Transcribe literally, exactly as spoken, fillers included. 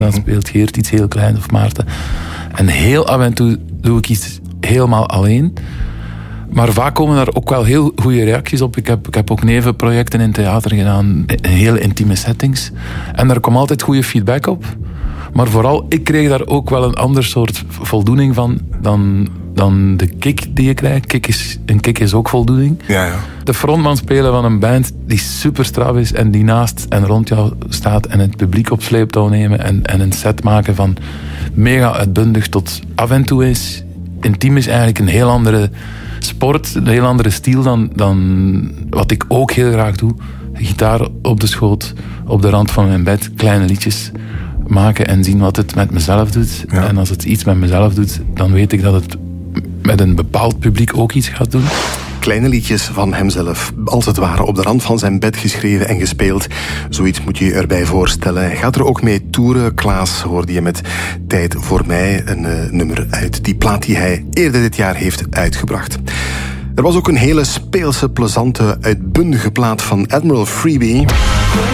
Dan speelt Geert iets heel kleins of Maarten. En heel af en toe doe ik iets helemaal alleen. Maar vaak komen daar ook wel heel goede reacties op. Ik heb, ik heb ook nevenprojecten in theater gedaan, in hele intieme settings. En daar komt altijd goede feedback op. Maar vooral, ik kreeg daar ook wel een ander soort voldoening van dan, dan de kick die je krijgt. Kick is, een kick is ook voldoening. Ja, ja. De frontman spelen van een band die super straf is en die naast en rond jou staat en het publiek op sleeptouw nemen en, en een set maken van mega uitbundig tot af en toe is. Intiem is eigenlijk een heel andere sport, een heel andere stijl dan, dan wat ik ook heel graag doe. Gitaar op de schoot, op de rand van mijn bed, kleine liedjes maken en zien wat het met mezelf doet. Ja. En als het iets met mezelf doet, dan weet ik dat het met een bepaald publiek ook iets gaat doen. Kleine liedjes van hemzelf, als het ware op de rand van zijn bed geschreven en gespeeld. Zoiets moet je je erbij voorstellen. Hij gaat er ook mee toeren. Klaas hoorde je met Tijd voor mij, een uh, nummer uit die plaat die hij eerder dit jaar heeft uitgebracht. Er was ook een hele speelse, plezante, uitbundige plaat van Admiral Freebie.